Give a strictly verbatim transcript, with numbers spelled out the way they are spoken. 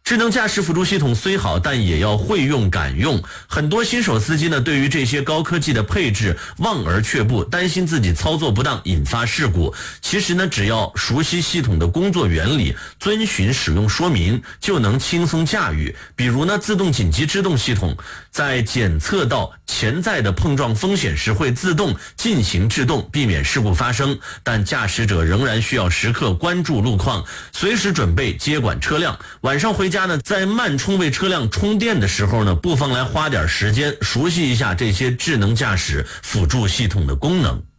智能驾驶辅助系统虽好，但也要会用敢用。很多新手司机呢，对于这些高科技的配置望而却步，担心自己操作不当引发事故。其实呢，只要熟悉系统的工作原理，遵循使用说明，就能轻松驾驭。比如呢，自动紧急制动系统在检测到潜在的碰撞风险时，会自动进行制动，避免事故发生。但驾驶者仍然需要时刻关注路况，随时准备接管车辆。晚上回家呢，在慢充为车辆充电的时候呢，不妨来花点时间熟悉一下这些智能驾驶辅助系统的功能。